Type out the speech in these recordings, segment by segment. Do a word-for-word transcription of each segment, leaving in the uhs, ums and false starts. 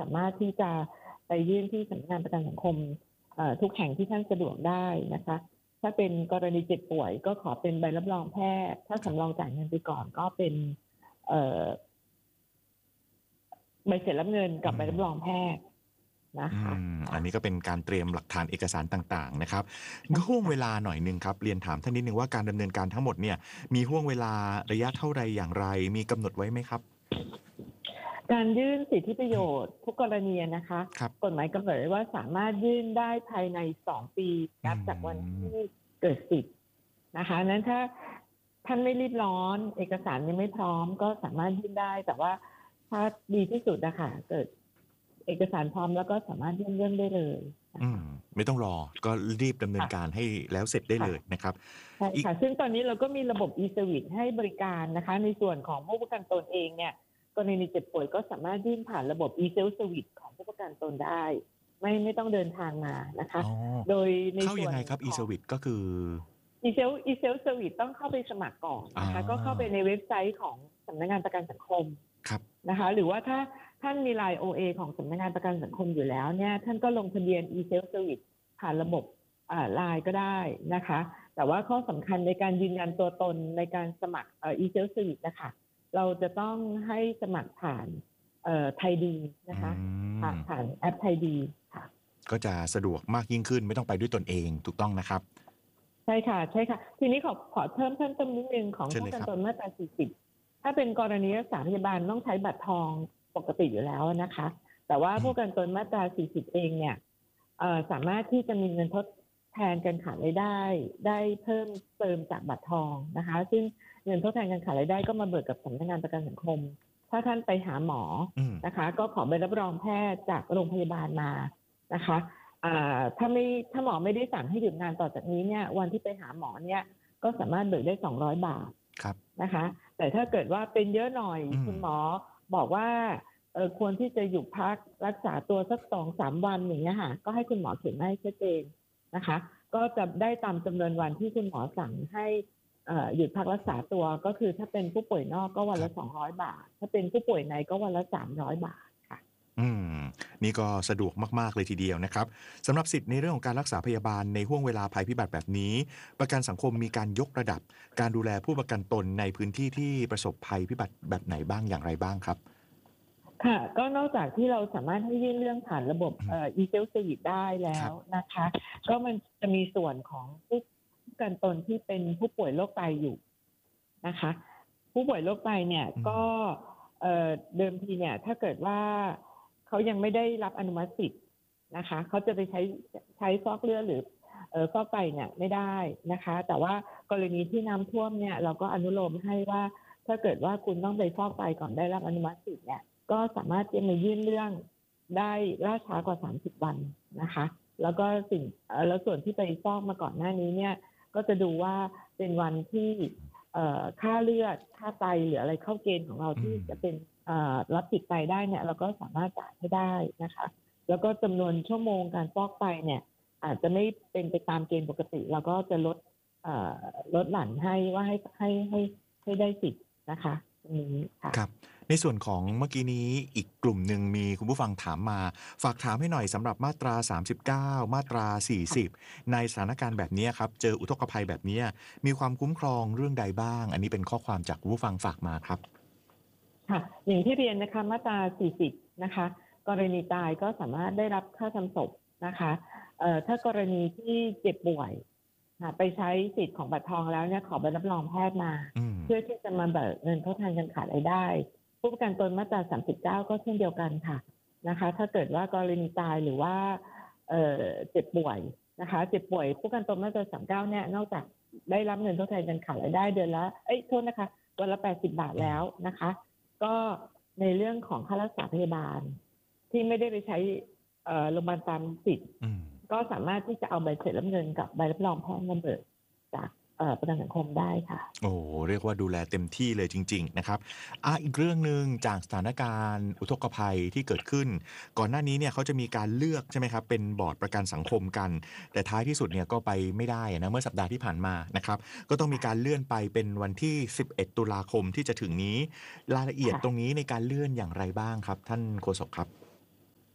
ามารถที่จะไปยื่นที่สำนักงานประกันสังคมทุกแห่งที่ท่านสะดวกได้นะคะถ้าเป็นกรณีเจ็บป่วยก็ขอเป็นใบรับรองแพทย์ถ้าสำรองจ่ายเงินไปก่อนก็เป็นใบเสร็จรับเงินกับใบรับรองแพทย์นะคะอันนี้ก็เป็นการเตรียมหลักฐานเอกสารต่างๆนะครับห่วงเวลาหน่อยนึงครับเรียนถามท่านนิดนึงว่าการดำเนินการทั้งหมดเนี่ยมีห่วงเวลาระยะเท่าไรอย่างไรมีกำหนดไว้ไหมครับการยื่นสิทธิประโยชน์ทุกกรณีนะคะกฎหมายกำหนดไว้ว่าสามารถยื่นได้ภายในสองปีนับจากวันที่เกิดสิทธิ์นะคะนั้นถ้าท่านไม่รีบร้อนเอกสารยังไม่พร้อมก็สามารถยื่นได้แต่ว่าถ้าดีที่สุดนะคะเกิดเอกสารพร้อมแล้วก็สามารถยื่นเรื่องได้เลยอืมไม่ต้องรอก็รีบดำเนินการให้แล้วเสร็จได้เลยนะครับใช่ค่ะซึ่งตอนนี้เราก็มีระบบ e-service ให้บริการนะคะในส่วนของผู้ประกันตนเองเนี่ยกรณีเจ็บป่วยก็สามารถยื่นผ่านระบบ e-self service ของผู้ประกันตนได้ไม่ไม่ต้องเดินทางมานะคะโดยในส่วนเข้ายังไงครับ e-service ก็คือ e-self e-self service ต้องเข้าไปสมัครก่อนนะคะก็เข้าไปในเว็บไซต์ของสำนักงานประกันสังคมนะคะหรือว่าถ้าท่านมี ไลน์ โอ เอ ของสำนักงานประกันสังคมอยู่แล้วเนี่ยท่านก็ลงทะเบียน e-self service ผ่านระบบไลน์ก็ได้นะคะแต่ว่าข้อสำคัญในการยืนยันตัวตนในการสมัคร e-self service นะคะเราจะต้องให้สมัครผ่านไทยดีนะคะผ่านผ่านแอปไทยดีค่ะก็จะสะดวกมากยิ่งขึ้นไม่ต้องไปด้วยตนเองถูกต้องนะครับใช่ค่ะใช่ค่ะทีนี้ขอขอเพิ่มเพิ่มเติมนิดนึงของผู้ประกันตนมาตราสี่สิบถ้าเป็นกรณีรักษาพยาบาลต้องใช้บัตรทองปกติอยู่แล้วนะคะแต่ว่าผู้ประกันตนมาตราสี่สิบเองเนี่ยสามารถที่จะมีเงินทดแทนการขาดรายได้ได้เพิ่มเติมจากบัตรทองนะคะซึ่งเงินทดแทนการขาดรายได้ก็มาเบิกกับสำนักงานประกันสังคมถ้าท่านไปหาหมอนะคะก็ขอใบรับรองแพทย์จากโรงพยาบาลมานะคะถ้าไม่ถ้าหมอไม่ได้สั่งให้หยุดงานต่อจากนี้เนี่ยวันที่ไปหาหมอเนี่ยก็สามารถเบิกได้สองร้อยบาทนะคะแต่ถ้าเกิดว่าเป็นเยอะหน่อยคุณหมอบอกว่าเออควรที่จะหยุดพักรักษาตัวสักสองสามวันอย่างเงี้ยค่ะก็ให้คุณหมอเขียนมาให้ชัดเจนนะคะก็จะได้ตามจำนวนวันที่คุณหมอสั่งให้หยุดพักรักษาตัวก็คือถ้าเป็นผู้ป่วยนอกก็วันละสองร้อยบาทถ้าเป็นผู้ป่วยในก็วันละสามร้อยบาทค่ะอืมนี่ก็สะดวกมากๆเลยทีเดียวนะครับสำหรับสิทธิ์ในเรื่องของการรักษาพยาบาลในห่วงเวลาภัยพิบัติแบบนี้ประกันสังคมมีการยกระดับการดูแลผู้ประกันตนในพื้นที่ที่ประสบภัยพิบัติแบบไหนบ้างอย่างไรบ้างครับค่ะก็นอกจากที่เราสามารถให้ยื่นเรื่องผ่านระบบเอ่อ e-self service ได้แล้วนะคะก็มันจะมีส่วนของผู้ประกันตนที่เป็นผู้ป่วยโรคไตอยู่นะคะผู้ป่วยโรคไตเนี่ยก็เอ่อเดิมทีเนี่ยถ้าเกิดว่าเขายังไม่ได้รับอนุมัติสิทธิ์นะคะเขาจะไปใช้ใช้ฟอกเลือดหรือเอ่อฟอกไตเนี่ยไม่ได้นะคะแต่ว่ากรณีที่น้ำท่วมเนี่ยเราก็อนุโลมให้ว่าถ้าเกิดว่าคุณต้องไปฟอกไตก่อนได้รับอนุมัติสิทธิ์เนี่ยก็สามารถจะมายื่นเรื่องได้ล่าช้ากว่าสามสิบวันนะคะแล้วก็สิ่งแล้วส่วนที่ไปฟอกมาก่อนหน้านี้เนี่ยก็จะดูว่าเป็นวันที่ค่าเลือดค่าไตหรืออะไรเข้าเกณฑ์ของเราที่จะเป็นรับสิทธิ์ไตได้เนี่ยเราก็สามารถจ่ายให้ได้นะคะแล้วก็จำนวนชั่วโมงการฟอกไตเนี่ยอาจจะไม่เป็นไปตามเกณฑ์ปกติเราก็จะลดลดหลั่นให้ว่าให้ให้ให้ให้ได้สิทธิ์นะคะตรงนี้ค่ะครับในส่วนของเมื่อกี้นี้อีกกลุ่มหนึ่งมีคุณผู้ฟังถามมาฝากถามให้หน่อยสำหรับมาตราสามสิบเก้ามาตราสี่สิบในสถานการณ์แบบนี้ครับเจออุทกภัยแบบนี้มีความคุ้มครองเรื่องใดบ้างอันนี้เป็นข้อความจากคุณผู้ฟังฝากมาครับค่ะอย่างที่เรียนนะคะมาตราสี่สิบนะคะกรณีตายก็สามารถได้รับค่าทำศพนะคะเอ่อถ้ากรณีที่เจ็บป่วยไปใช้สิทธิ์ของบัตรทองแล้วเนี่ยขอใบรับรองแพทย์มาเพื่อที่จะมาเบิกเงินทดแทนการขาดรายได้ผู้ประกันตนมาตราสามสิบเก้าก็เช่นเดียวกันค่ะนะคะถ้าเกิดว่ากรณีตายหรือว่าเอ่อเจ็บป่วยนะคะเจ็บป่วยผู้ประกันตนมาตราสามสิบเก้าเนี่ยนอกจากได้รับเงินทดแทนการขาดรายได้เดือนละเอ้ยโทษนะคะวันละแปดสิบบาทแล้วนะคะก็ในเรื่องของค่ารักษาพยาบาลที่ไม่ได้ไปใช้เอ่อโรงพยาบาลตามสิทธิ์ก็สามารถที่จะเอาใบเสร็จรับเงินกับใบรับรองแพทย์มาเบิกจากประกันสังคมได้ค่ะโอ้เรียกว่าดูแลเต็มที่เลยจริงๆนะครับอ่ะอีกเรื่องนึงจากสถานการณ์อุทกภัยที่เกิดขึ้นก่อนหน้านี้เนี่ยเขาจะมีการเลือกใช่ไหมครับเป็นบอร์ดประกันสังคมกันแต่ท้ายที่สุดเนี่ยก็ไปไม่ได้นะเมื่อสัปดาห์ที่ผ่านมานะครับก็ต้องมีการเลื่อนไปเป็นวันที่สิบเอ็ดตุลาคมที่จะถึงนี้รายละเอียดตรงนี้ในการเลื่อนอย่างไรบ้างครับท่านโฆษกครับ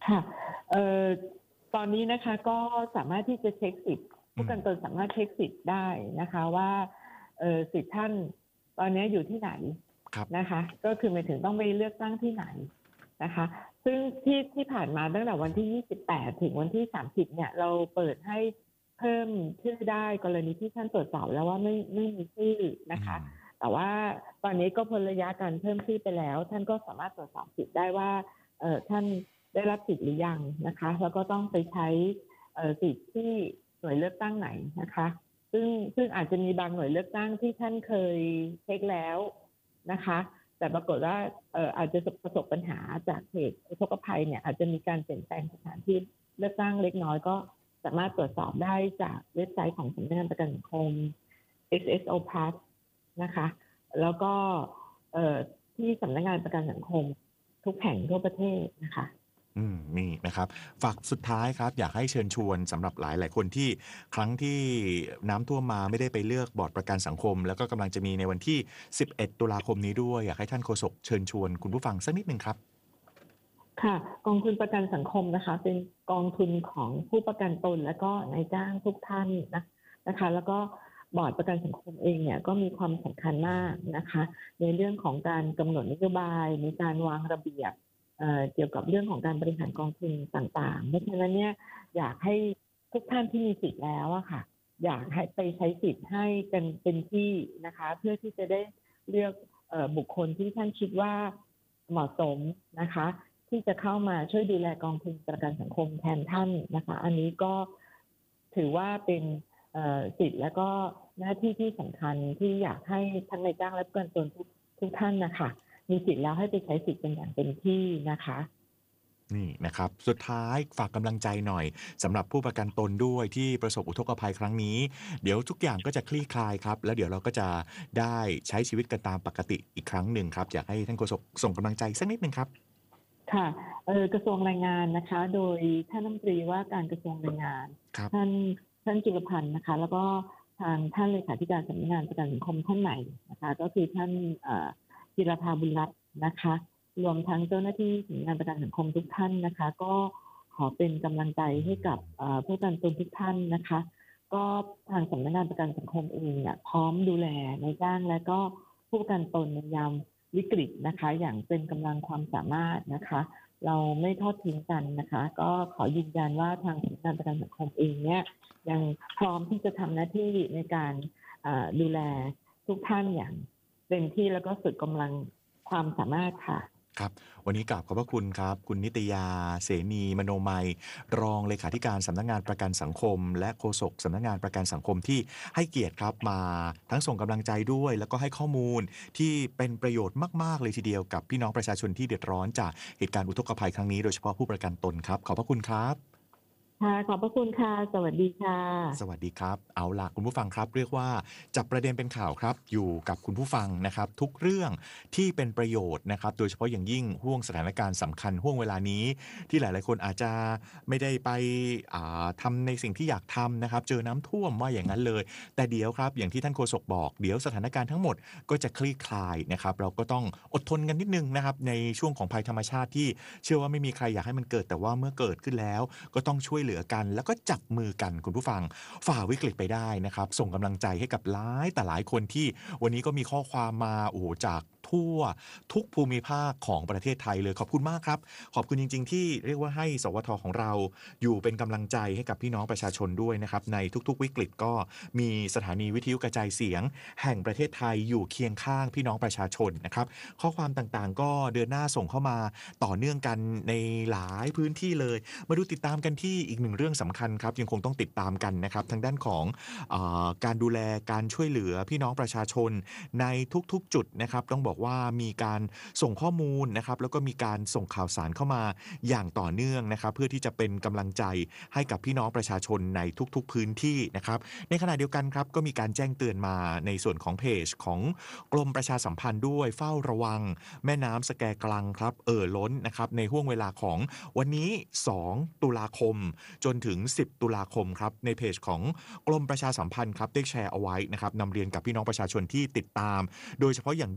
ค่ะเอ่อตอนนี้นะคะก็สามารถที่จะเช็คสิทธิ์อืผู้มกันตนสามารถเช็คสิทธิ์ได้นะคะว่าเอ่อสิทธิ์ท่านตอนนี้อยู่ที่ไหนครับนะคะก็คือหมายถึงต้องไปเลือกตั้งที่ไหนนะคะซึ่งที่ที่ผ่านมาตั้งแต่วันที่ยี่สิบแปดถึงวันที่สามสิบเนี่ยเราเปิดให้เพิ่มชื่อได้กรณีที่ท่านตรวจสอบแล้วว่าไม่ไม่มีชื่ออืนะคะมแต่ว่าตอนนี้ก็พ้นระยะการเพิ่มชื่อไปแล้วท่านก็สามารถตรวจสอบสิทธิ์ได้ว่าเอ่อท่าน ได้รับสิทธิ์หรือยังนะคะแล้วก็ต้องไปใช้สิทธิ์ที่หน่วยเลือกตั้งไหนนะคะซึ่งซึ่งอาจจะมีบางหน่วยเลือกตั้งที่ท่านเคยเช็คแล้วนะคะแต่ปรากฏว่าเอ่ออาจจะประสบปัญหาจากเหตุอุทกภัยเนี่ยอาจจะมีการเปลี่ยนแปลงสถานที่เลือกตั้งเล็กน้อยก็สามารถตรวจสอบได้จากเว็บไซต์ของสำนักงานประกันสังคม เอส เอส โอ Plus นะคะแล้วก็เอ่อที่สำนักงานประกันสังคมทุกแห่งทั่วประเทศนะคะอืมนี่นะครับฝากสุดท้ายครับอยากให้เชิญชวนสำหรับหลายๆคนที่ครั้งที่น้ำท่วมมาไม่ได้ไปเลือกบอร์ดประกันสังคมแล้วก็กำลังจะมีในวันที่สิบเอ็ดตุลาคมนี้ด้วยอยากให้ท่านโฆษกเชิญชวนคุณผู้ฟังสักนิดหนึ่งครับค่ะกองทุนประกันสังคมนะคะเป็นกองทุนของผู้ประกันตนและก็นายจ้างทุกท่านนะนะคะแล้วก็บอร์ดประกันสังคมเองเนี่ยก็มีความสำคัญมากนะคะในเรื่องของการกำหนดนโยบายในการวางระเบียบเอ่อเกี่ยวกับเรื่องของการบริหารกองทุนต่างๆเพราะฉะนั้นเนี่ยอยากให้ทุกท่านที่มีสิทธิ์แล้วอะค่ะอยากให้ไปใช้สิทธิ์ให้เป็นเป็นที่นะคะเพื่อที่จะได้เลือกเอ่อบุคคลที่ท่านคิดว่าเหมาะสมนะคะที่จะเข้ามาช่วยดูแลกองทุนประกันสังคมแทนท่านนะคะอันนี้ก็ถือว่าเป็นเอ่อสิทธิ์และก็หน้าที่ที่สำคัญที่อยากให้ทั้งนายจ้างและผู้ประกันตนทุกทุกท่านนะคะมีสิทธิ์แล้วให้ไปใช้สิทธิ์กันอย่างเต็มที่นะคะนี่นะครับสุดท้ายฝากกำลังใจหน่อยสำหรับผู้ประกันตนด้วยที่ประสบอุทกภัยครั้งนี้เดี๋ยวทุกอย่างก็จะคลี่คลายครับแล้วเดี๋ยวเราก็จะได้ใช้ชีวิตกันตามปกติอีกครั้งหนึ่งครับอยากให้ท่านโฆษกส่งกำลังใจสักนิดหนึ่งครับค่ะเออกระทรวงแรงงานนะคะโดยท่านรัฐมนตรีว่าการกระทรวงแรงงานครับท่านท่านจุลพันธ์นะคะแล้วก็ทางท่านเลขาธิการสำนักงานประกันสังคมท่านใหม่นะคะก็คือท่านเอ่อจิรภาบุญรัตน์นะคะรวมทั้งเจ้าหน้าที่สำนักงานประกันสังคมทุกท่านนะคะก็ขอเป็นกำลังใจให้กับเอ่อผู้ประกันตนทุกท่านนะคะก็ทางสำนักงานประกันสังคมเองเนี่ยพร้อมดูแลในจ้างและก็ผู้ประกันตนในยามวิกฤตนะคะอย่างเป็นกำลังความสามารถนะคะเราไม่ทอดทิ้งกันนะคะก็ขอยืนยันว่าทางสำนักงานประกันสังคมเองเนี่ยยังพร้อมที่จะทำหน้าที่ในการดูแลทุกท่านอย่างเต็มที่แล้วก็สุดกำลังความสามารถค่ะครับวันนี้กราบขอบพระคุณครับคุณนิตยาเสนีมโนมัยรองเลขาธิการสำนักงานประกันสังคมและโฆษกสำนักงานประกันสังคมที่ให้เกียรติครับมาทั้งส่งกำลังใจด้วยแล้วก็ให้ข้อมูลที่เป็นประโยชน์มากๆเลยทีเดียวกับพี่น้องประชาชนที่เดือดร้อนจากเหตุการณ์อุทกภัยครั้งนี้โดยเฉพาะผู้ประกันตนครับขอบพระคุณครับค่ะขอบพระคุณค่ะสวัสดีค่ะสวัสดีครับเอาล่ะคุณผู้ฟังครับเรียกว่าจับประเด็นเป็นข่าวครับอยู่กับคุณผู้ฟังนะครับทุกเรื่องที่เป็นประโยชน์นะครับโดยเฉพาะอย่างยิ่งห่วงสถานการณ์สำคัญห่วงเวลานี้ที่หลายๆคนอาจจะไม่ได้ไปทำในสิ่งที่อยากทำนะครับเจอน้ำท่วมว่าอย่างนั้นเลยแต่เดี๋ยวครับอย่างที่ท่านโฆษกบอกเดี๋ยวสถานการณ์ทั้งหมดก็จะคลี่คลายนะครับเราก็ต้องอดทนกันนิดนึงนะครับในช่วงของภัยธรรมชาติที่เชื่อว่าไม่มีใครอยากให้มันเกิดแต่ว่าเมื่อเกิดขึ้นแล้วก็ต้องช่วยเหลือกันแล้วก็จับมือกันคุณผู้ฟังฝ่าวิกฤตไปได้นะครับส่งกำลังใจให้กับหลายแต่หลายคนที่วันนี้ก็มีข้อความมาโอ้โหจากทั่วทุกภูมิภาคของประเทศไทยเลยขอบคุณมากครับขอบคุณจริงๆที่เรียกว่าให้สวทของเราอยู่เป็นกำลังใจให้กับพี่น้องประชาชนด้วยนะครับในทุกๆวิกฤตก็มีสถานีวิทยุกระจายเสียงแห่งประเทศไทยอยู่เคียงข้างพี่น้องประชาชนนะครับข้อความต่างๆก็เดือนหน้าส่งเข้ามาต่อเนื่องกันในหลายพื้นที่เลยมาดูติดตามกันที่อีกหนึ่งเรื่องสำคัญครับยังคงต้องติดตามกันนะครับทางด้านของเอ่อการดูแลการช่วยเหลือพี่น้องประชาชนในทุกๆจุดนะครับต้องบอกว่ามีการส่งข้อมูลนะครับแล้วก็มีการส่งข่าวสารเข้ามาอย่างต่อเนื่องนะครับเพื่อที่จะเป็นกำลังใจให้กับพี่น้องประชาชนในทุกๆพื้นที่นะครับในขณะเดียวกันครับก็มีการแจ้งเตือนมาในส่วนของเพจของกรมประชาสัมพันธ์ด้วยเฝ้าระวังแม่น้ำสแกกลังครับเอ่อล้นนะครับในห่วงเวลาของวันนี้สองตุลาคมจนถึงสิบตุลาคมครับในเพจของกรมประชาสัมพันธ์ครับได้แชร์เอาไว้นะครับนำเรียนกับพี่น้องประชาชนที่ติดตามโดยเฉพาะอย่างยิ่งครับ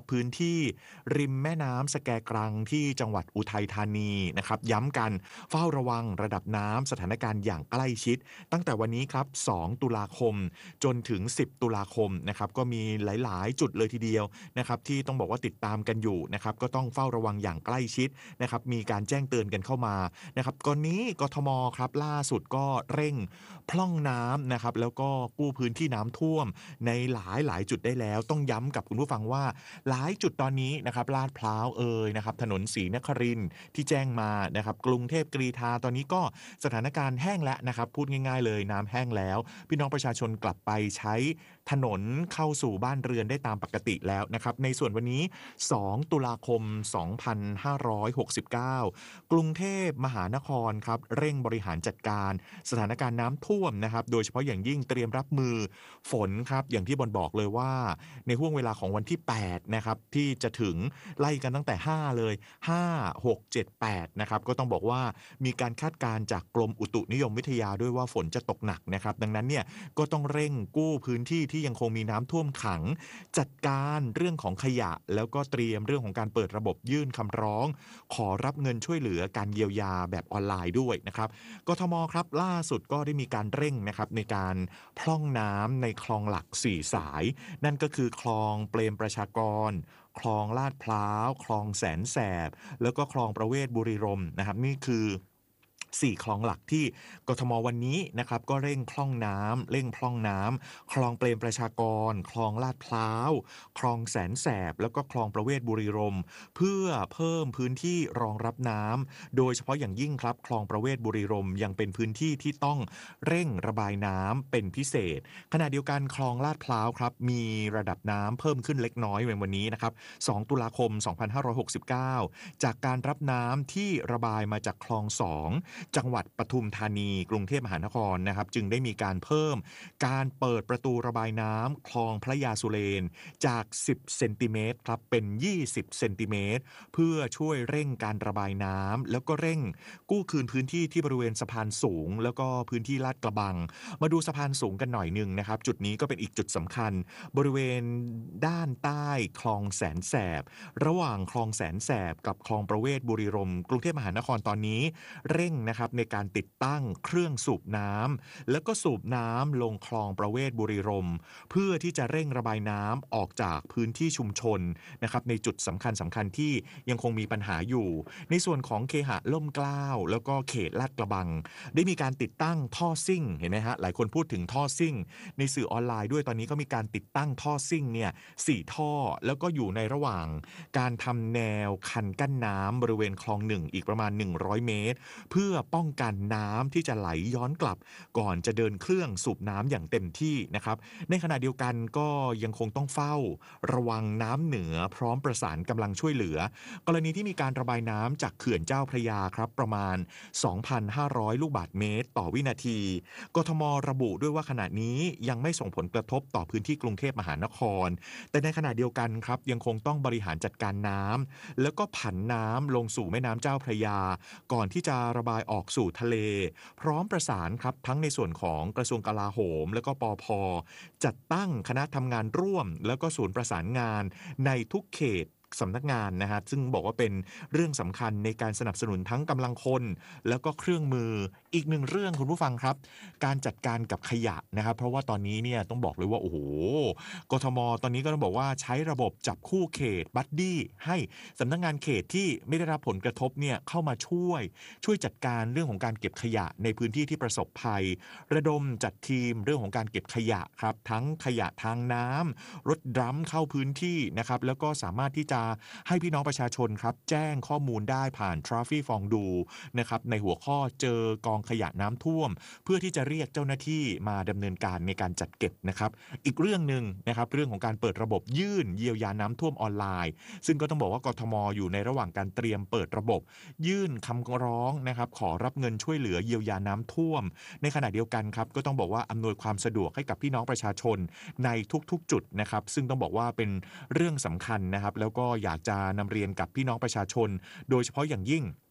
พื้นที่ริมแม่น้ำสแกกรังที่จังหวัดอุทัยธานีนะครับย้ำกันเฝ้าระวังระดับน้ำสถานการณ์อย่างใกล้ชิดตั้งแต่วันนี้ครับสองตุลาคมจนถึงสิบตุลาคมนะครับก็มีหลายๆจุดเลยทีเดียวนะครับที่ต้องบอกว่าติดตามกันอยู่นะครับก็ต้องเฝ้าระวังอย่างใกล้ชิดนะครับมีการแจ้งเตือนกันเข้ามานะครับก่อนนี้กทมครับล่าสุดก็เร่งพร่องน้ำนะครับแล้วก็กู้พื้นที่น้ำท่วมในหลายหลายจุดได้แล้วต้องย้ำกับคุณผู้ฟังว่าหลายจุดตอนนี้นะครับลาดพร้าวเอ่ยนะครับถนนศรีนครินทร์ที่แจ้งมานะครับกรุงเทพกรีฑาตอนนี้ก็สถานการณ์แห้งแล้วนะครับพูดง่ายๆเลยน้ำแห้งแล้วพี่น้องประชาชนกลับไปใช้ถนนเข้าสู่บ้านเรือนได้ตามปกติแล้วนะครับในส่วนวันนี้สองตุลาคมสองพันห้าร้อยหกสิบเก้ากรุงเทพมหานครครับเร่งบริหารจัดการสถานการณ์น้ำท่วมนะครับโดยเฉพาะอย่างยิ่งเตรียมรับมือฝนครับอย่างที่บอลบอกเลยว่าในห่วงเวลาของวันที่แปดนะครับที่จะถึงไล่กันตั้งแต่ห้าเลยห้า หก เจ็ด แปดนะครับก็ต้องบอกว่ามีการคาดการณ์จากกรมอุตุนิยมวิทยาด้วยว่าฝนจะตกหนักนะครับดังนั้นเนี่ยก็ต้องเร่งกู้พื้นที่ที่ยังคงมีน้ำท่วมขังจัดการเรื่องของขยะแล้วก็เตรียมเรื่องของการเปิดระบบยื่นคำร้องขอรับเงินช่วยเหลือการเยียวยาแบบออนไลน์ด้วยนะครับกทมครับล่าสุดก็ได้มีการเร่งนะครับในการพร่องน้ำในคลองหลักสี่สายนั่นก็คือคลองเปรมประชากรคลองลาดพร้าวคลองแสนแสบแล้วก็คลองประเวศบุรีรมย์นะครับนี่คือสี่คลองหลักที่กทมวันนี้นะครับก็เร่งพร่องน้ำเร่งพร่องน้ำคลองเปรมประชากรคลองลาดพร้าวคลองแสนแสบแล้วก็คลองประเวศบุรีรมย์เพื่อเพิ่มพื้นที่รองรับน้ำโดยเฉพาะอย่างยิ่งครับคลองประเวศบุรีรมย์ยังเป็นพื้นที่ที่ต้องเร่งระบายน้ำเป็นพิเศษขณะเดียวกันคลองลาดพร้าวครับมีระดับน้ำเพิ่มขึ้นเล็กน้อยในวันนี้นะครับสองตุลาคมสองพันห้าร้อยหกสิบเก้าจากการรับน้ำที่ระบายมาจากคลองสองจังหวัดปทุมธานีกรุงเทพมหานครนะครับจึงได้มีการเพิ่มการเปิดประตูระบายน้ำคลองพระยาสุเรนจากสิบเซนติเมตรครับเป็นยี่สิบเซนติเมตรเพื่อช่วยเร่งการระบายน้ำแล้วก็เร่งกู้คืนพื้นที่ที่บริเวณสะพานสูงแล้วก็พื้นที่ลาดกระบังมาดูสะพานสูงกันหน่อยนึงนะครับจุดนี้ก็เป็นอีกจุดสำคัญบริเวณด้านใต้คลองแสนแสบระหว่างคลองแสนแสบกับคลองประเวศบุรีรมย์กรุงเทพมหานครตอนนี้เร่งนะครับในการติดตั้งเครื่องสูบน้ำแล้วก็สูบน้ำลงคลองประเวศบุรีรมย์เพื่อที่จะเร่งระบายน้ำออกจากพื้นที่ชุมชนนะครับในจุดสำคัญสำคัญที่ยังคงมีปัญหาอยู่ในส่วนของเคหะล่มเกล้าแล้วก็เขตลาดกระบังได้มีการติดตั้งท่อซิ่งเห็นไหมฮะหลายคนพูดถึงท่อซิ่งในสื่อออนไลน์ด้วยตอนนี้ก็มีการติดตั้งท่อซิ่งเนี่ยสี่ท่อแล้วก็อยู่ในระหว่างการทำแนวคันกั้นน้ำบริเวณคลองหนึ่งอีกประมาณหนึ่งร้อยเมตรเพื่อป้องกันน้ำที่จะไหลย้อนกลับก่อนจะเดินเครื่องสูบน้ำอย่างเต็มที่นะครับในขณะเดียวกันก็ยังคงต้องเฝ้าระวังน้ำเหนือพร้อมประสานกำลังช่วยเหลือกรณีที่มีการระบายน้ำจากเขื่อนเจ้าพระยาครับประมาณ สองพันห้าร้อย ลูกบาศก์เมตรต่อวินาทีกทมระบุด้วยว่าขณะนี้ยังไม่ส่งผลกระทบต่อพื้นที่กรุงเทพมหานครแต่ในขณะเดียวกันครับยังคงต้องบริหารจัดการน้ำแล้วก็ผันน้ำลงสู่แม่น้ำเจ้าพระยาก่อนที่จะระบายออกสู่ทะเลพร้อมประสานครับทั้งในส่วนของกระทรวงกลาโหมแล้วก็ปภ.จัดตั้งคณะทำงานร่วมแล้วก็ศูนย์ประสานงานในทุกเขตสำนักงานนะฮะซึ่งบอกว่าเป็นเรื่องสำคัญในการสนับสนุนทั้งกำลังคนแล้วก็เครื่องมืออีกหนึ่งเรื่องคุณผู้ฟังครับการจัดการกับขยะนะครับเพราะว่าตอนนี้เนี่ยต้องบอกเลยว่าโอ้โหกทมตอนนี้ก็ต้องบอกว่าใช้ระบบจับคู่เขตบัดดี้ให้สำนักงานเขตที่ไม่ได้รับผลกระทบเนี่ยเข้ามาช่วยช่วยจัดการเรื่องของการเก็บขยะในพื้นที่ที่ประสบภัยระดมจัดทีมเรื่องของการเก็บขยะครับทั้งขยะทางน้ำรถดรัมเข้าพื้นที่นะครับแล้วก็สามารถที่จะให้พี่น้องประชาชนครับแจ้งข้อมูลได้ผ่านทราฟฟี่ฟองดูนะครับในหัวข้อเจอกองขยะน้ำท่วมเพื่อที่จะเรียกเจ้าหน้าที่มาดำเนินการในการจัดเก็บนะครับอีกเรื่องนึงนะครับเรื่องของการเปิดระบบยื่นเยียวยาน้ำท่วมออนไลน์ซึ่งก็ต้องบอกว่ากทมอยู่ในระหว่างการเตรียมเปิดระบบยื่นคำร้องนะครับขอรับเงินช่วยเหลือเยียวยาน้ำท่วมในขณะเดียวกันครับก็ต้องบอกว่าอำนวยความสะดวกให้กับพี่น้องประชาชนในทุกๆจุดนะครับซึ่งต้องบอกว่าเป็นเรื่องสำคัญนะครับแล้วก็อยากจะนำเรียนกับพี่น้องประชาชนโดยเฉพาะอย่างยิ่ง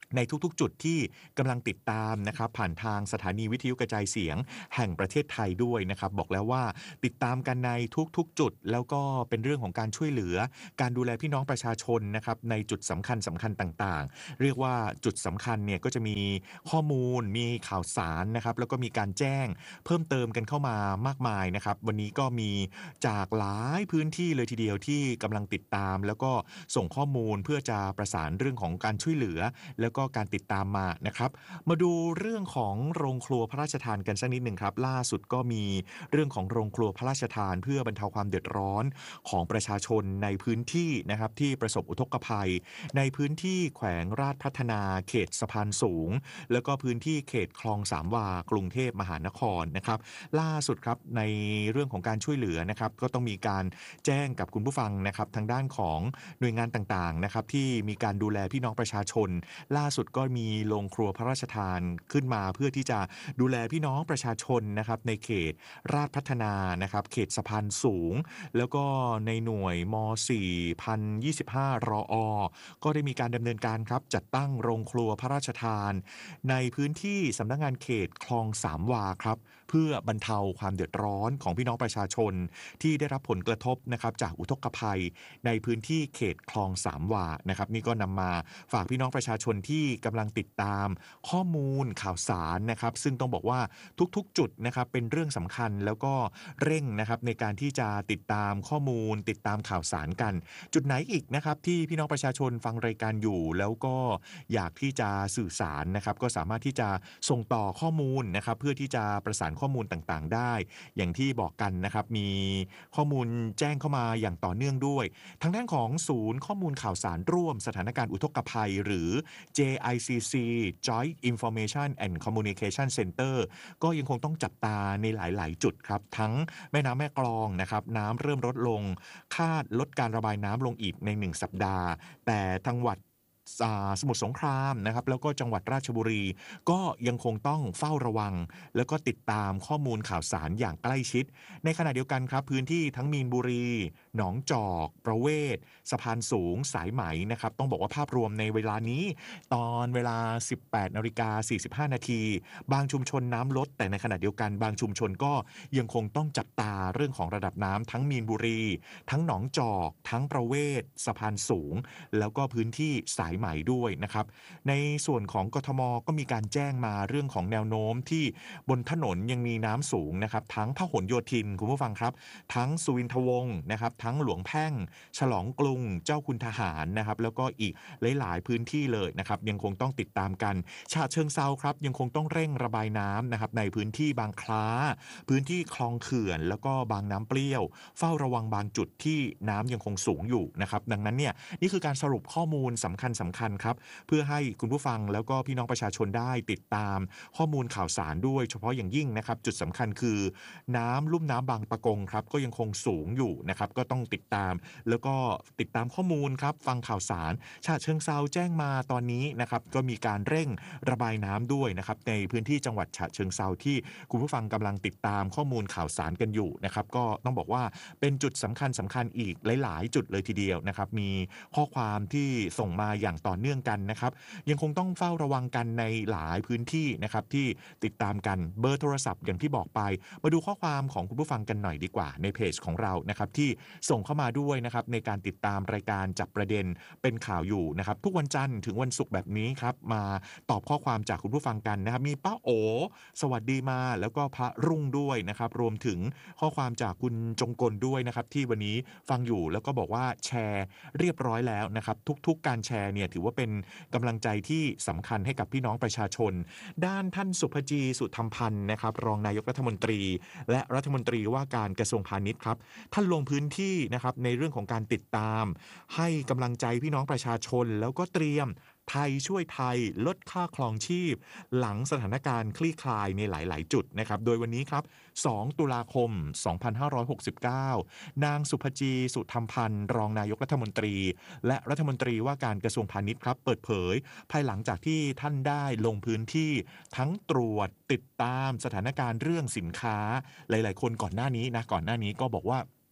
ในทุกๆจุดที่กำลังติดตามนะครับผ่านทางสถานีวิทยุกระจายเสียงแห่งประเทศไทยด้วยนะครับบอกแล้วว่าติดตามกันในทุกๆจุดแล้วก็เป็นเรื่องของการช่วยเหลือการดูแลพี่น้องประชาชนนะครับในจุดสำคัญสำคัญต่างๆเรียกว่าจุดสำคัญเนี่ยก็จะมีข้อมูลมีข่าวสารนะครับแล้วก็มีการแจ้งเพิ่มเติมกันเข้ามามากมายนะครับวันนี้ก็มีจากหลายพื้นที่เลยทีเดียวที่กำลังติดตามแล้วก็ส่งข้อมูลเพื่อจะประสานเรื่องของการช่วยเหลือแล้วก็การติดตามมานะครับมาดูเรื่องของโรงครัวพระราชทานกันสักนิดหนึ่งครับล่าสุดก็มีเรื่องของโรงครัวพระราชทานเพื่อบรรเทาความเดือดร้อนของประชาชนในพื้นที่นะครับที่ประสบอุทกภัยในพื้นที่แขวงราชพัฒนาเขตสะพานสูงแล้วก็พื้นที่เขตคลองสามวากรุงเทพมหานครนะครับล่าสุดครับในเรื่องของการช่วยเหลือนะครับก็ต้องมีการแจ้งกับคุณผู้ฟังนะครับทางด้านของหน่วยงานต่างๆนะครับที่มีการดูแลพี่น้องประชาชนล่าสุดก็มีโรงครัวพระราชทานขึ้นมาเพื่อที่จะดูแลพี่น้องประชาชนนะครับในเขตราชพัฒนานะครับเขตสะพานสูงแล้วก็ในหน่วยม สี่พันยี่สิบห้า รอ ก็ได้มีการดำเนินการครับจัดตั้งโรงครัวพระราชทานในพื้นที่สำนักงานเขตคลองสามวาครับเพื่อบรรเทาความเดือดร้อนของพี่น้องประชาชนที่ได้รับผลกระทบนะครับจากอุทกภัยในพื้นที่เขตคลองสามวานะครับนี่ก็นำมาฝากพี่น้องประชาชนที่กำลังติดตามข้อมูลข่าวสารนะครับซึ่งต้องบอกว่าทุกๆจุดนะครับเป็นเรื่องสำคัญแล้วก็เร่งนะครับในการที่จะติดตามข้อมูลติดตามข่าวสารกันจุดไหนอีกนะครับที่พี่น้องประชาชนฟังรายการอยู่แล้วก็อยากที่จะสื่อสารนะครับก็สามารถที่จะส่งต่อข้อมูลนะครับเพื่อที่จะประสานข้อมูลต่างๆได้อย่างที่บอกกันนะครับมีข้อมูลแจ้งเข้ามาอย่างต่อเนื่องด้วยทางด้านของศูนย์ข้อมูลข่าวสารร่วมสถานการณ์อุทกภัยหรือ เจ ไอ ซี ซี Joint Information and Communication Center ก็ยังคงต้องจับตาในหลายๆจุดครับทั้งแม่น้ำแม่กลองนะครับน้ำเริ่มลดลงคาดลดการระบายน้ำลงอีกในหนึ่งสัปดาห์แต่จังหวัดสมุทรสงครามนะครับแล้วก็จังหวัดราชบุรีก็ยังคงต้องเฝ้าระวังแล้วก็ติดตามข้อมูลข่าวสารอย่างใกล้ชิดในขณะเดียวกันครับพื้นที่ทั้งมีนบุรีหนองจอกประเวศสะพานสูงสายไหมนะครับต้องบอกว่าภาพรวมในเวลานี้ตอนเวลา สิบแปดนาฬิกาสี่สิบห้านาทีบางชุมชนน้ำลดแต่ในขณะเดียวกันบางชุมชนก็ยังคงต้องจับตาเรื่องของระดับน้ำทั้งมีนบุรีทั้งหนองจอกทั้งประเวศสะพานสูงแล้วก็พื้นที่สายไหมด้วยนะครับในส่วนของกทมก็มีการแจ้งมาเรื่องของแนวโน้มที่บนถนนยังมีน้ำสูงนะครับทั้งพหลโยธินคุณผู้ฟังครับทั้งสุวินทวงศ์นะครับทั้งหลวงแพ่งฉลองกรุงเจ้าคุณทหารนะครับแล้วก็อีกหลายๆพื้นที่เลยนะครับยังคงต้องติดตามกันฉะเชิงเทราครับยังคงต้องเร่งระบายน้ำนะครับในพื้นที่บางคล้าพื้นที่คลองเขื่อนแล้วก็บางน้ำเปรี้ยวเฝ้าระวังบางจุดที่น้ำยังคงสูงอยู่นะครับดังนั้นเนี่ยนี่คือการสรุปข้อมูลสำคัญสำคัญครับเพื่อให้คุณผู้ฟังแล้วก็พี่น้องประชาชนได้ติดตามข้อมูลข่าวสารด้วยเฉพาะอย่างยิ่งนะครับจุดสำคัญคือน้ำลุ่มน้ำบางปะกงครับก็ยังคงสูงอยู่นะครับก็ต้องติดตามแล้วก็ติดตามข้อมูลครับฟังข่าวสารฉะเชิงเทราแจ้งมาตอนนี้นะครับก็มีการเร่งระบายน้ำด้วยนะครับในพื้นที่จังหวัดฉะเชิงเทราที่คุณผู้ฟังกำลังติดตามข้อมูลข่าวสารกันอยู่นะครับก็ต้องบอกว่าเป็นจุดสำคัญสำคัญอีกหลายๆจุดเลยทีเดียวนะครับมีข้อความที่ส่งมาอย่างต่อเนื่องกันนะครับยังคงต้องเฝ้าระวังกันในหลายพื้นที่นะครับที่ติดตามกันเบอร์โทรศัพท์อย่างที่บอกไปมาดูข้อความของคุณผู้ฟังกันหน่อยดีกว่าในเพจของเรานะครับที่ส่งเข้ามาด้วยนะครับในการติดตามรายการจับประเด็นเป็นข่าวอยู่นะครับทุกวันจันทร์ถึงวันศุกร์แบบนี้ครับมาตอบข้อความจากคุณผู้ฟังกันนะครับมีป้าโอสวัสดีมาแล้วก็พระรุ่งด้วยนะครับรวมถึงข้อความจากคุณจงกลด้วยนะครับที่วันนี้ฟังอยู่แล้วก็บอกว่าแชร์เรียบร้อยแล้วนะครับทุกๆการแชร์เนี่ยถือว่าเป็นกำลังใจที่สำคัญให้กับพี่น้องประชาชนด้านท่านสุภจีสุธรรมพันธ์นะครับรองนายกรัฐมนตรีและรัฐมนตรีว่าการกระทรวงพาณิชย์ครับท่านลงพื้นที่นะครับในเรื่องของการติดตามให้กำลังใจพี่น้องประชาชนแล้วก็เตรียมไทยช่วยไทยลดค่าครองชีพหลังสถานการณ์คลี่คลายในหลายๆจุดนะครับโดยวันนี้ครับสองตุลาคมสองพันห้าร้อยหกสิบเก้านางสุภจีสุธรรมพันธ์รองนายกรัฐมนตรีและรัฐมนตรีว่าการกระทรวงพาณิชย์ครับเปิดเผยภายหลังจากที่ท่านได้ลงพื้นที่ทั้งตรวจติดตามสถานการณ์เรื่องสินค้าหลายๆคนก่อนหน้านี้นะก่อนหน้านี้ก็บอกว่า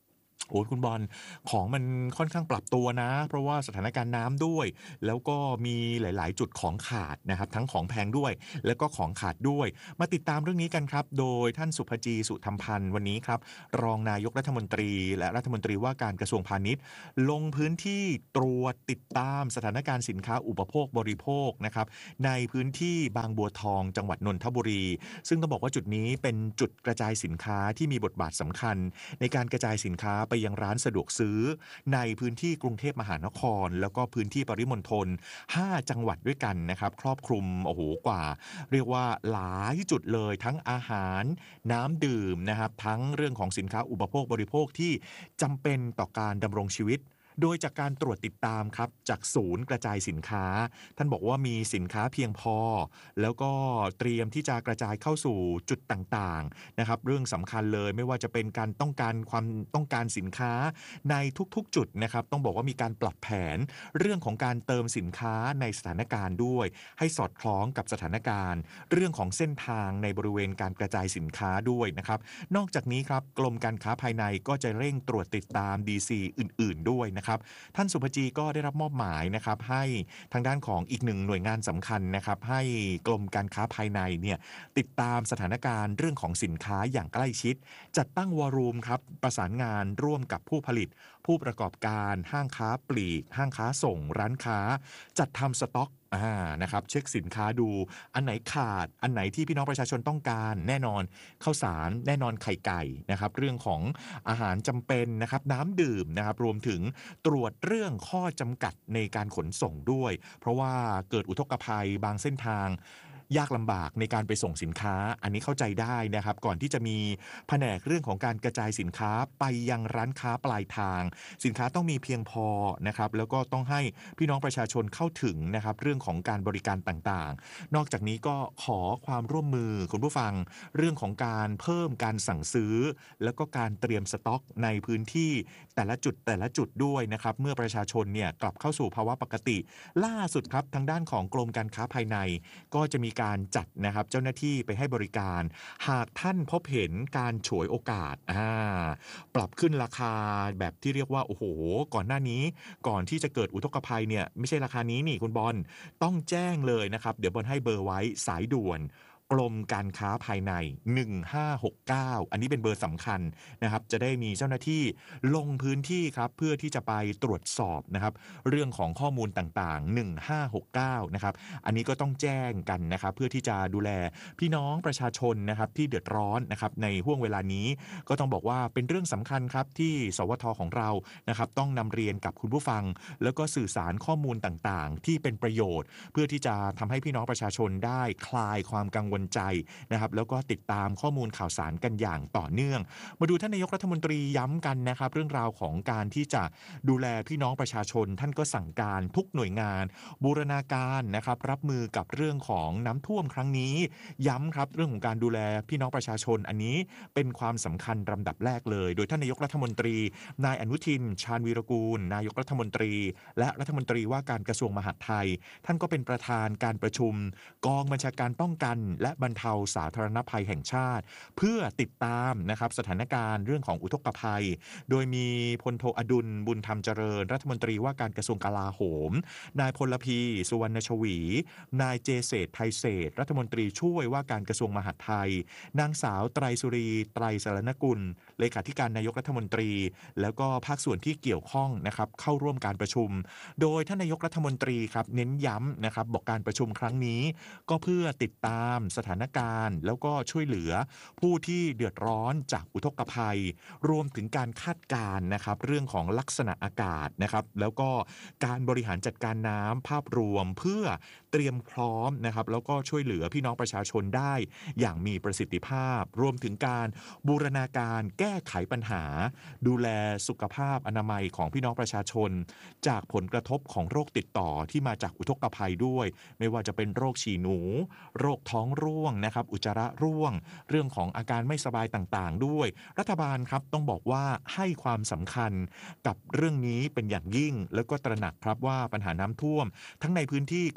โอ้คุณบอลของมันค่อนข้างปรับตัวนะเพราะว่าสถานการณ์น้ำด้วยแล้วก็มีหลายๆจุดของขาดนะครับทั้งของแพงด้วยแล้วก็ของขาดด้วยมาติดตามเรื่องนี้กันครับโดยท่านสุภจีสุธรรมพันธ์วันนี้ครับรองนายกรัฐมนตรีและรัฐมนตรีว่าการกระทรวงพาณิชย์ลงพื้นที่ตรวจติดตามสถานการณ์สินค้าอุปโภคบริโภคนะครับในพื้นที่บางบัวทองจังหวัดนนทบุรีซึ่งต้องบอกว่าจุดนี้เป็นจุดกระจายสินค้าที่มีบทบาทสำคัญในการกระจายสินค้าไปยังร้านสะดวกซื้อในพื้นที่กรุงเทพมหานครแล้วก็พื้นที่ปริมณฑลห้าจังหวัดด้วยกันนะครับครอบคลุมโอ้โหกว่าเรียกว่าหลายจุดเลยทั้งอาหารน้ำดื่มนะครับทั้งเรื่องของสินค้าอุปโภคบริโภคที่จำเป็นต่อการดำรงชีวิตโดยจากการตรวจติดตามครับจากศูนย์กระจายสินค้าท่านบอกว่ามีสินค้าเพียงพอแล้วก็เตรียมที่จะกระจายเข้าสู่จุดต่างๆนะครับเรื่องสำคัญเลยไม่ว่าจะเป็นการต้องการความต้องการสินค้าในทุกๆจุดนะครับต้องบอกว่ามีการปรับแผนเรื่องของการเติมสินค้าในสถานการณ์ด้วยให้สอดคล้องกับสถานการณ์เรื่องของเส้นทางในบริเวณการกระจายสินค้าด้วยนะครับนอกจากนี้ครับกรมการค้าภายในก็จะเร่งตรวจติดตาม ดี ซี อื่นๆด้วยนะครับท่านสุภจีก็ได้รับมอบหมายนะครับให้ทางด้านของอีกหนึ่งหน่วยงานสำคัญนะครับให้กรมการค้าภายในเนี่ยติดตามสถานการณ์เรื่องของสินค้าอย่างใกล้ชิดจัดตั้งวอรูมครับประสานงานร่วมกับผู้ผลิตผู้ประกอบการห้างค้าปลีกห้างค้าส่งร้านค้าจัดทำสต็อกอ่านะครับเช็คสินค้าดูอันไหนขาดอันไหนที่พี่น้องประชาชนต้องการแน่นอนข้าวสารแน่นอนไข่ไก่นะครับเรื่องของอาหารจำเป็นนะครับน้ำดื่มนะครับรวมถึงตรวจเรื่องข้อจำกัดในการขนส่งด้วยเพราะว่าเกิดอุทกภัยบางเส้นทางยากลำบากในการไปส่งสินค้าอันนี้เข้าใจได้นะครับก่อนที่จะมีแผนกเรื่องของการกระจายสินค้าไปยังร้านค้าปลายทางสินค้าต้องมีเพียงพอนะครับแล้วก็ต้องให้พี่น้องประชาชนเข้าถึงนะครับเรื่องของการบริการต่างๆนอกจากนี้ก็ขอความร่วมมือคุณผู้ฟังเรื่องของการเพิ่มการสั่งซื้อแล้วก็การเตรียมสต็อกในพื้นที่แต่ละจุดแต่ละจุดด้วยนะครับเมื่อประชาชนเนี่ยกลับเข้าสู่ภาวะปกติล่าสุดครับทางด้านของกรมการค้าภายในก็จะมีการจัดนะครับเจ้าหน้าที่ไปให้บริการหากท่านพบเห็นการฉวยโอกาสอ่าปรับขึ้นราคาแบบที่เรียกว่าโอ้โหก่อนหน้านี้ก่อนที่จะเกิดอุทกภัยเนี่ยไม่ใช่ราคานี้นี่คุณบอลต้องแจ้งเลยนะครับเดี๋ยวบอลให้เบอร์ไว้สายด่วนกรมการค้าภายในหนึ่งห้าหกเก้าอันนี้เป็นเบอร์สำคัญนะครับจะได้มีเจ้าหน้าที่ลงพื้นที่ครับเพื่อที่จะไปตรวจสอบนะครับเรื่องของข้อมูลต่างๆหนึ่งห้าหกเก้านะครับอันนี้ก็ต้องแจ้งกันนะครับเพื่อที่จะดูแลพี่น้องประชาชนนะครับที่เดือดร้อนนะครับในห่วงเวลานี้ก็ต้องบอกว่าเป็นเรื่องสำคัญครับที่สวทของเรานะครับต้องนำเรียนกับคุณผู้ฟังแล้วก็สื่อสารข้อมูลต่างๆที่เป็นประโยชน์เพื่อที่จะทำให้พี่น้องประชาชนได้คลายความกังวลใจนะครับแล้วก็ติดตามข้อมูลข่าวสารกันอย่างต่อเนื่องมาดูท่านนายกรัฐมนตรีย้ำกันนะครับเรื่องราวของการที่จะดูแลพี่น้องประชาชนท่านก็สั่งการทุกหน่วยงานบูรณาการนะครับรับมือกับเรื่องของน้ำท่วมครั้งนี้ย้ำครับเรื่องของการดูแลพี่น้องประชาชนอันนี้เป็นความสำคัญลำดับแรกเลยโดยท่านนายกรัฐมนตรีนายอนุทินชาญวีรกูลนายกรัฐมนตรีและรัฐมนตรีว่าการกระทรวงมหาดไทยท่านก็เป็นประธานการประชุมกองบัญชาการป้องกันและบรรเทาสาธารณภัยแห่งชาติเพื่อติดตามนะครับสถานการณ์เรื่องของอุทกภัยโดยมีพลโทอดุลบุญธรรมเจริญรัฐมนตรีว่าการกระทรวงกลาโหมนายพลพีสุวรรณชวีนายเจเศรษฐ์ไทยเศรษฐ์รัฐมนตรีช่วยว่าการกระทรวงมหาดไทยนางสาวไตรสุรีไตรสรณกุลเลขาธิการนายกรัฐมนตรีแล้วก็ภาคส่วนที่เกี่ยวข้องนะครับเข้าร่วมการประชุมโดยท่านนายกรัฐมนตรีครับเน้นย้ำนะครับบอกการประชุมครั้งนี้ก็เพื่อติดตามสถานการณ์แล้วก็ช่วยเหลือผู้ที่เดือดร้อนจากอุทกภัยรวมถึงการคาดการณ์นะครับเรื่องของลักษณะอากาศนะครับแล้วก็การบริหารจัดการน้ำภาพรวมเพื่อเตรียมพร้อมนะครับแล้วก็ช่วยเหลือพี่น้องประชาชนได้อย่างมีประสิทธิภาพรวมถึงการบูรณาการแก้ไขปัญหาดูแลสุขภาพอนามัยของพี่น้องประชาชนจากผลกระทบของโรคติดต่อที่มาจากอุทกภัยด้วยไม่ว่าจะเป็นโรคฉี่หนูโรคท้องร่วงนะครับอุจจาระร่วงเรื่องของอาการไม่สบายต่างๆด้วยรัฐบาลครับต้องบอกว่าให้ความสำคัญกับเรื่องนี้เป็นอย่างยิ่งแล้วก็ตระหนักครับว่าปัญหาน้ำท่วมทั้งในพื้นที่กรุงเทพมหาน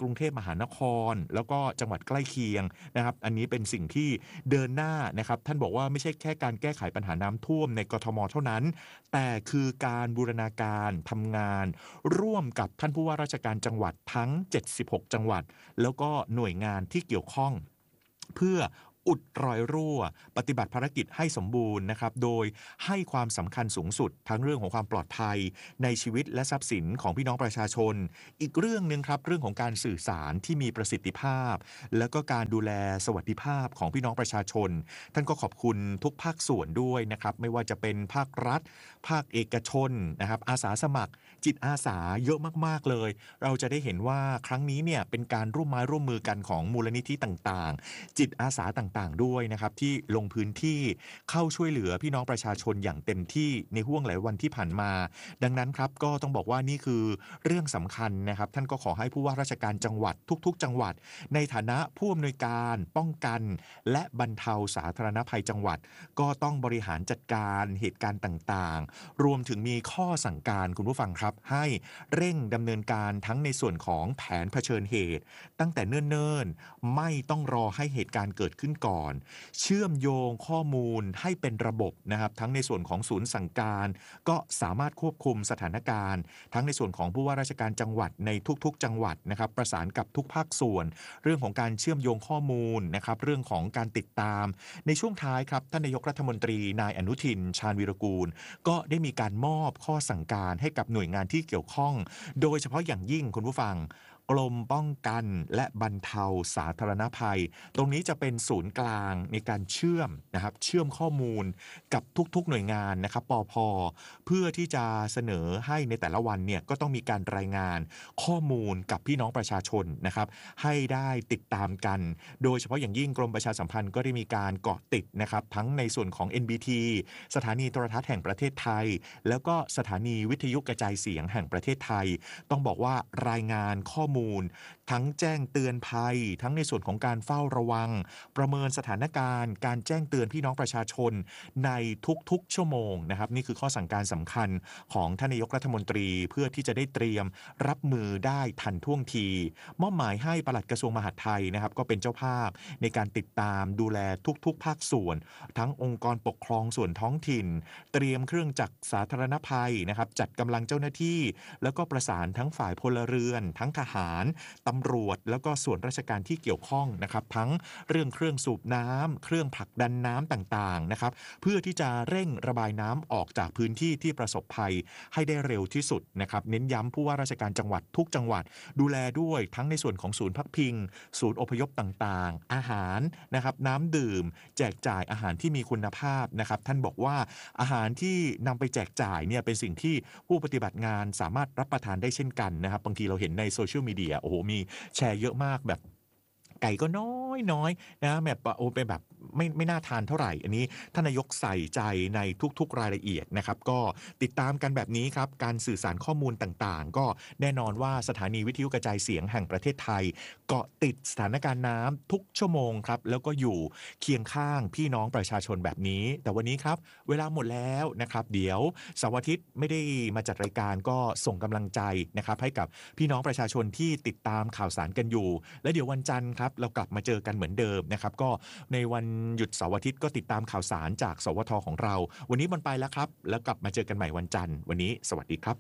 หานครแล้วก็จังหวัดใกล้เคียงนะครับอันนี้เป็นสิ่งที่เดินหน้านะครับท่านบอกว่าไม่ใช่แค่การแก้ไขปัญหาน้ำท่วมในกทมเท่านั้นแต่คือการบูรณาการทำงานร่วมกับท่านผู้ว่าราชการจังหวัดทั้งเจ็ดสิบหกจังหวัดแล้วก็หน่วยงานที่เกี่ยวข้องเพื่ออุดรอยรั่วปฏิบัติภารกิจให้สมบูรณ์นะครับโดยให้ความสำคัญสูงสุดทั้งเรื่องของความปลอดภัยในชีวิตและทรัพย์สินของพี่น้องประชาชนอีกเรื่องนึงครับเรื่องของการสื่อสารที่มีประสิทธิภาพแล้วก็การดูแลสวัสดิภาพของพี่น้องประชาชนท่านก็ขอบคุณทุกภาคส่วนด้วยนะครับไม่ว่าจะเป็นภาครัฐภาคเอกชนนะครับอาสาสมัครจิตอาสาเยอะมากๆเลยเราจะได้เห็นว่าครั้งนี้เนี่ยเป็นการร่วมไม้ร่วมมือกันของมูลนิธิต่างๆจิตอาสาต่างๆด้วยนะครับที่ลงพื้นที่เข้าช่วยเหลือพี่น้องประชาชนอย่างเต็มที่ในห่วงหลายวันที่ผ่านมาดังนั้นครับก็ต้องบอกว่านี่คือเรื่องสำคัญนะครับท่านก็ขอให้ผู้ว่าราชการจังหวัดทุกๆจังหวัดในฐานะผู้อำนวยการป้องกันและบรรเทาสาธารณภัยจังหวัดก็ต้องบริหารจัดการเหตุการณ์ต่างๆรวมถึงมีข้อสั่งการคุณผู้ฟังครับให้เร่งดำเนินการทั้งในส่วนของแผนเผชิญเหตุตั้งแต่เนิ่นๆไม่ต้องรอให้เหตุการณ์เกิดขึ้นก่อนเชื่อมโยงข้อมูลให้เป็นระบบนะครับทั้งในส่วนของศูนย์สั่งการก็สามารถควบคุมสถานการณ์ทั้งในส่วนของผู้ว่าราชการจังหวัดในทุกๆจังหวัดนะครับประสานกับทุกภาคส่วนเรื่องของการเชื่อมโยงข้อมูลนะครับเรื่องของการติดตามในช่วงท้ายครับท่านนายกรัฐมนตรีนายอนุทินชาญวีรกูลก็ได้มีการมอบข้อสั่งการให้กับหน่วยงานที่เกี่ยวข้องโดยเฉพาะอย่างยิ่งคุณผู้ฟังกรมป้องกันและบรรเทาสาธารณภัยตรงนี้จะเป็นศูนย์กลางในการเชื่อมนะครับเชื่อมข้อมูลกับทุกๆหน่วยงานนะครับปภเพื่อที่จะเสนอให้ในแต่ละวันเนี่ยก็ต้องมีการรายงานข้อมูลกับพี่น้องประชาชนนะครับให้ได้ติดตามกันโดยเฉพาะอย่างยิ่งกรมประชาสัมพันธ์ก็ได้มีการเกาะติดนะครับทั้งในส่วนของ เอ็น บี ที สถานีโทรทัศน์แห่งประเทศไทยแล้วก็สถานีวิทยุกระจายเสียงแห่งประเทศไทยต้องบอกว่ารายงานข้อมูลทั้งแจ้งเตือนภัยทั้งในส่วนของการเฝ้าระวังประเมินสถานการณ์การแจ้งเตือนพี่น้องประชาชนในทุกๆชั่วโมงนะครับนี่คือข้อสั่งการสำคัญของท่านนายกรัฐมนตรีเพื่อที่จะได้เตรียมรับมือได้ทันท่วงทีมอบหมายให้ปลัดกระทรวงมหาดไทยนะครับก็เป็นเจ้าภาพในการติดตามดูแลทุกๆภาคส่วนทั้งองค์กรปกครองส่วนท้องถิ่นเตรียมเครื่องจักรสาธารณภัยนะครับจัดกำลังเจ้าหน้าที่แล้วก็ประสานทั้งฝ่ายพลเรือนทั้งทหารตำรวจแล้วก็ส่วนราชการที่เกี่ยวข้องนะครับทั้งเรื่องเครื่องสูบน้ำเครื่องผลักดันน้ำต่างๆนะครับเพื่อที่จะเร่งระบายน้ำออกจากพื้นที่ที่ประสบภัยให้ได้เร็วที่สุดนะครับเน้นย้ำผู้ว่าราชการจังหวัดทุกจังหวัดดูแลด้วยทั้งในส่วนของศูนย์พักพิงศูนย์อพยพต่างๆอาหารนะครับน้ำดื่มแจกจ่ายอาหารที่มีคุณภาพนะครับท่านบอกว่าอาหารที่นำไปแจกจ่ายเนี่ยเป็นสิ่งที่ผู้ปฏิบัติงานสามารถรับประทานได้เช่นกันนะครับบางทีเราเห็นในโซเชียลมีเดียโอ้โหมีแชร์เยอะมากแบบไก่ก็น้อยน้อยนะแบบโอ้เป็นแบบไม่ไม่น่าทานเท่าไหร่อันนี้ท่านนายกใส่ใจในทุกๆรายละเอียดนะครับก็ติดตามกันแบบนี้ครับการสื่อสารข้อมูลต่างๆก็แน่นอนว่าสถานีวิทยุกระจายเสียงแห่งประเทศไทยเกาะติดสถานการณ์น้ำทุกชั่วโมงครับแล้วก็อยู่เคียงข้างพี่น้องประชาชนแบบนี้แต่วันนี้ครับเวลาหมดแล้วนะครับเดี๋ยวเสาร์อาทิตย์ไม่ได้มาจัดรายการก็ส่งกำลังใจนะครับให้กับพี่น้องประชาชนที่ติดตามข่าวสารกันอยู่และเดี๋ยววันจันทร์ครับเรากลับมาเจอกันเหมือนเดิมนะครับก็ในวันหยุดเสาร์อาทิตย์ก็ติดตามข่าวสารจากสวทของเราวันนี้มันไปแล้วครับแล้วกลับมาเจอกันใหม่วันจันทร์วันนี้สวัสดีครับ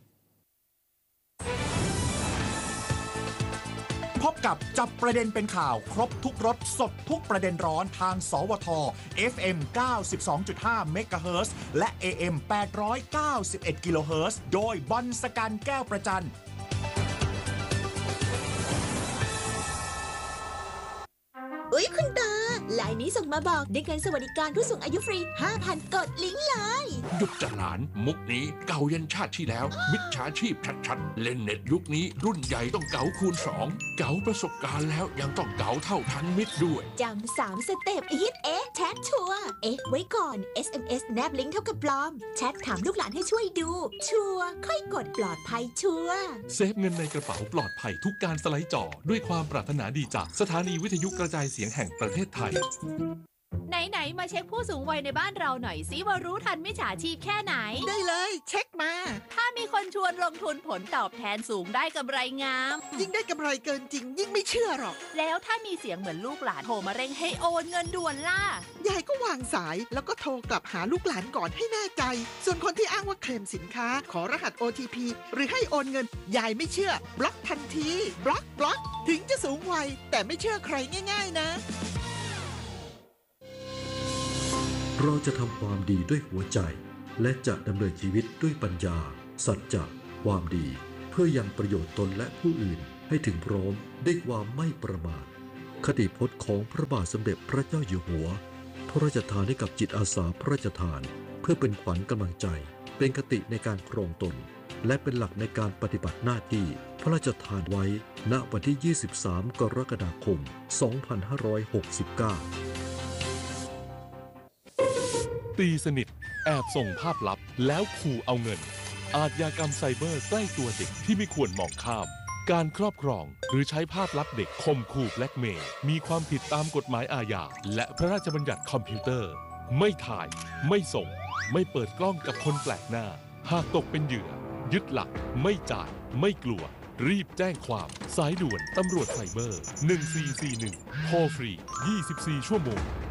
พบกับจับประเด็นเป็นข่าวครบทุกรสสดทุกประเด็นร้อนทางสวท เอฟ เอ็ม เก้าสิบสองจุดห้า เมกะเฮิรตซ์และ เอ เอ็ม แปดร้อยเก้าสิบเอ็ด กิโลเฮิรตซ์โดยบอลสกันแก้วประจันอุ๊ยคุณตาไลน์นี้ส่งมาบอกได้เงินสวัสดิการผู้สูงอายุฟรี ห้าพัน กดลิงก์เลยหยุดจัดหลานมุกนี้เก่ายันชาติที่แล้วมิจฉาชีพชัดๆเล่นเน็ตยุคนี้รุ่นใหญ่ต้องเก๋าคูณสองเก๋าประสบการณ์แล้วยังต้องเก๋าเท่าทันมิตรด้วยจำสามสเต็ปฮิตเอ๊ะแชทชัวเอ๊ะไว้ก่อน เอส เอ็ม เอส แนบลิงก์เท่ากับปลอมแชทถามลูกหลานให้ช่วยดูชัวค่อยกดปลอดภัยชัวเซฟเงินในกระเป๋าปลอดภัยทุกการสไลด์จอด้วยความปรารถนาดีจากสถานีวิทยุกระจายเสียงแห่งประเทศไทยไหนๆมาเช็คผู้สูงวัยในบ้านเราหน่อยสิว่ารู้ทันมิจฉาชีพแค่ไหนได้เลยเช็คมาถ้ามีคนชวนลงทุนผลตอบแทนสูงได้กำไรงามยิ่งได้กำไรเกินจริงยิ่งไม่เชื่อหรอกแล้วถ้ามีเสียงเหมือนลูกหลานโทรมาเร่งให้โอนเงินด่วนล่ะยายก็วางสายแล้วก็โทรกลับหาลูกหลานก่อนให้แน่ใจส่วนคนที่อ้างว่าเคลมสินค้าขอรหัส โอ ที พี หรือให้โอนเงินยายไม่เชื่อบล็อกทันทีบล็อกบล็อกถึงจะสูงวัยแต่ไม่เชื่อใครง่ายๆนะเราจะทำความดีด้วยหัวใจและจะดำเนินชีวิตด้วยปัญญาสัจจะความดีเพื่อยังประโยชน์ตนและผู้อื่นให้ถึงพร้อมด้วยความไม่ประมาทคติพจน์ของพระบาทสมเด็จพระเจ้าอยู่หัวพระราชทานให้กับจิตอาสาพระราชทานเพื่อเป็นขวัญกำลังใจเป็นคติในการครองตนและเป็นหลักในการปฏิบัติหน้าที่พระราชทานไว้ณวันที่ยี่สิบสามกรกฎาคมสองพันห้าร้อยหกสิบเก้าตีสนิทแอบส่งภาพลับแล้วขู่เอาเงินอาชญากรรมไซเบอร์ใกล้ตัวเด็กที่ไม่ควรมองข้ามการครอบครองหรือใช้ภาพลับเด็กข่มขู่แบล็กเมย์มีความผิดตามกฎหมายอาญาและพระราชบัญญัติคอมพิวเตอร์ไม่ถ่ายไม่ส่งไม่เปิดกล้องกับคนแปลกหน้าหากตกเป็นเหยื่อยึดหลักไม่จ่ายไม่กลัวรีบแจ้งความสายด่วนตำรวจไซเบอร์หนึ่งสี่สี่หนึ่งโทรฟรียี่สิบสี่ชั่วโมง